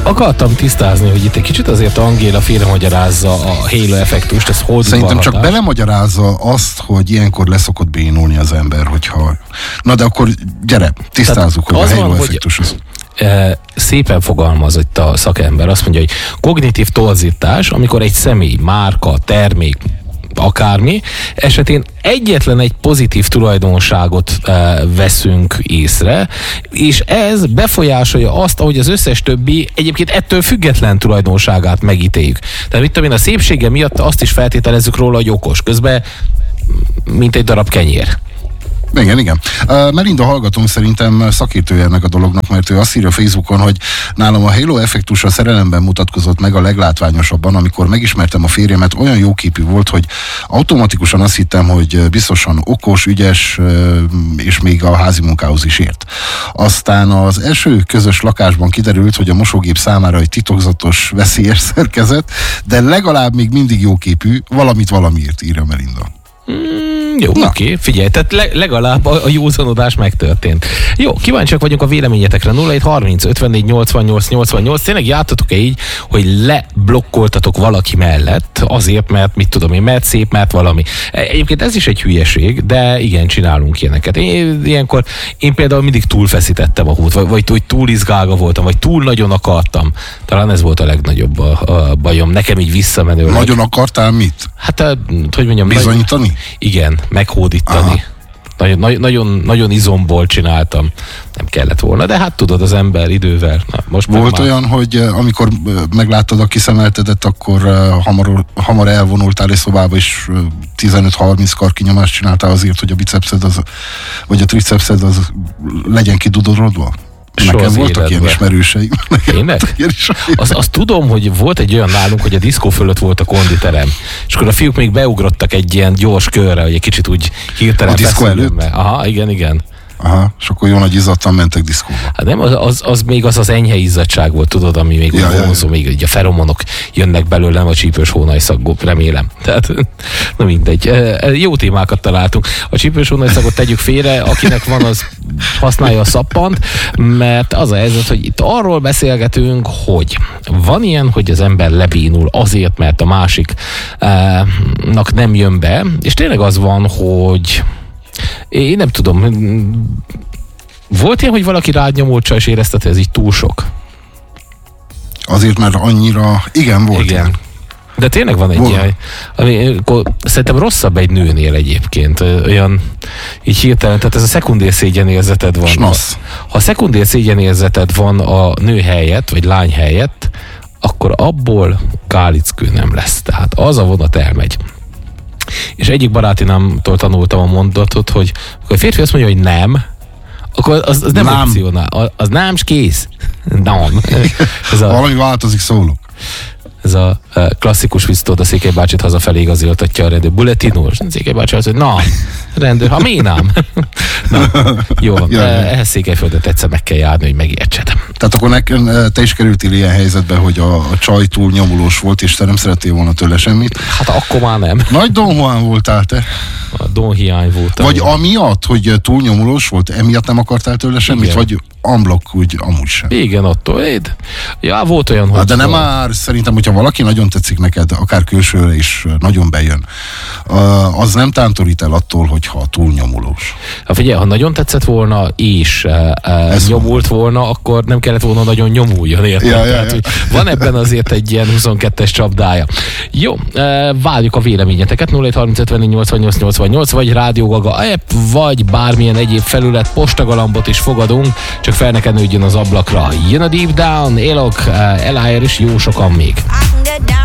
akartam tisztázni, hogy itt egy kicsit azért Angéla félremagyarázza a Halo effektust, ez holdudvar Szerintem hatás. csak belemagyarázza azt, hogy ilyenkor leszokott bénulni az ember, hogyha... Na de akkor gyere, tisztázzuk, hogy a Halo effektus az. Szépen fogalmaz itt a szakember, azt mondja, hogy kognitív torzítás, amikor egy személy, márka, termék, akármi esetén egyetlen egy pozitív tulajdonságot veszünk észre, és ez befolyásolja azt, ahogy az összes többi egyébként ettől független tulajdonságát megítéljük. Tehát mit tudom én, a szépsége miatt azt is feltételezzük róla, hogy okos. Közben mint egy darab kenyér. Igen. Melinda hallgatom szerintem szakértője ennek a dolognak, mert ő azt írja Facebookon, hogy nálam a Halo effektus a szerelemben mutatkozott meg a leglátványosabban, amikor megismertem a férjemet, olyan jóképű volt, hogy automatikusan azt hittem, hogy biztosan okos, ügyes, és még a házi munkához is ért. Aztán az első közös lakásban kiderült, hogy a mosógép számára egy titokzatos, veszélyes szerkezet, de legalább még mindig jóképű, valamiért, írja Melinda. Jó, oké, figyelj, tehát legalább a józanodás megtörtént. Jó, kíváncsiak vagyunk a véleményetekre. 0730 54 88 88. Tényleg játszatok-e így, hogy leblokkoltatok valaki mellett, azért, mert mit tudom én, mert szép, mert valami. Egyébként ez is egy hülyeség, de igen, csinálunk ilyeneket. Ilyenkor én például mindig túlfeszítettem a hút, vagy túl izgálga voltam, vagy túl nagyon akartam. Talán ez volt a legnagyobb a bajom. Nekem így visszamenőleg. Nagyon akartál mit? Hát, hogy mondjam... Bizonyítani? Igen, meghódítani. Nagyon izomból csináltam. Nem kellett volna, de hát tudod, az ember idővel. Na, most volt olyan, hogy amikor megláttad a kiszemeltedet, akkor hamar elvonultál egy szobába, és 15-30 karkinyomást csináltál azért, hogy a bicepszed vagy a tricepszed az legyen kidudorodva? Nekem voltak ilyen ismerőseim. Tényleg? Azt tudom, hogy volt egy olyan nálunk, hogy a diszkó fölött volt a konditerem, és akkor a fiúk még beugrottak egy ilyen gyors körre, hogy egy kicsit úgy hirtelen a diszkó előtt? Aha, igen. Aha, és akkor jó nagy izzadtan mentek diszkóba. Hát nem, az még az enyhe izzadság volt, tudod, ami még vonzó, még így a feromonok jönnek belőle, nem a csípős hónajszagból, remélem. Tehát, na mindegy. Jó témákat találtunk. A csípős hónajszagot tegyük félre, akinek van, az használja a szappant, mert az a helyzet, hogy itt arról beszélgetünk, hogy van ilyen, hogy az ember lebénul azért, mert a másiknak nem jön be, és tényleg az van, hogy én nem tudom, volt ilyen, hogy valaki rád nyomult és érezted, hogy ez így túl sok? Azért, mert annyira, igen, volt. Igen. De tényleg van egy ilyen, ami szerintem rosszabb egy nőnél egyébként. Olyan, így hirtelen, tehát ez a szekundér szégyenérzeted van. Snasz. Ha szekundér szégyenérzeted van a nő helyett, vagy lány helyett, akkor abból kálickő nem lesz. Tehát az a vonat elmegy. És egyik barátinámtól tanultam a mondatot, hogy akkor a férfi azt mondja, hogy nem, akkor az nem opcionál. Az nem, és kész. Nem. Valami változik, szólok. Ez a klasszikus visszatod a Székely bácsit hazafelé igazoltatja a rendőr. Bulletino, Székely bácsi azt mondja, na, rendőr, ha mi nem? Na, jó van. Ehhez Székelyföldet egyszer meg kell járni, hogy megértsed. Tehát akkor te is kerültél ilyen helyzetbe, hogy a csaj túl nyomulós volt, és te nem szerettél volna tőle semmit? Hát akkor már nem. Nagy Don Juan voltál te. A Don hiány volt. Vagy amiatt, hogy túl nyomulós volt, emiatt nem akartál tőle semmit? Igen. Vagy unblock úgy amúgy sem? Igen, attól. Ja, volt olyan, hogy... De nem már, szerintem, hogyha valaki nagyon tetszik neked, akár külsőre is nagyon bejön, az nem tántorít el attól, hogyha túl nyomulós. Hát figyelj, ha nagyon tetszett volna, és nyomult volna, akkor nem kellett volna nagyon nyomuljon, érted? Ja. Van ebben azért egy ilyen 22-es csapdája. Jó, várjuk a véleményeteket, 0730 vagy Rádió Gaga app, vagy bármilyen egyéb felület, postagalambot is fogadunk, csak fel ne kenődjön az ablakra. Jön a Deep Down, Élok, Elire és jó sokan még.